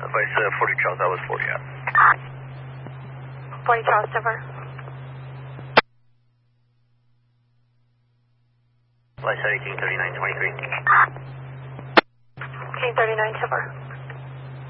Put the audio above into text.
Vice 40 Charles, that was 40, yeah. 40 Charles, Denver. Vice 1839, 23. 1839, Denver.